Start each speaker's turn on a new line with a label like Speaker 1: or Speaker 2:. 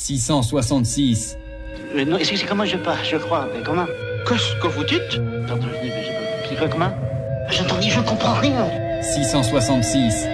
Speaker 1: 666.
Speaker 2: Non, c'est comment je pars, je crois, mais comment?
Speaker 3: Qu'est-ce que vous dites?
Speaker 2: Pardon, je dis, mais j'ai pas... Comment? J'entends dire, je comprends rien.
Speaker 1: 666.